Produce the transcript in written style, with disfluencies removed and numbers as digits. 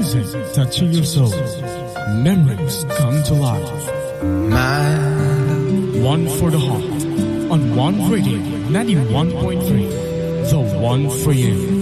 music touching your soul. Memories come to life. One for the heart. On One Radio 91.3. The one for you.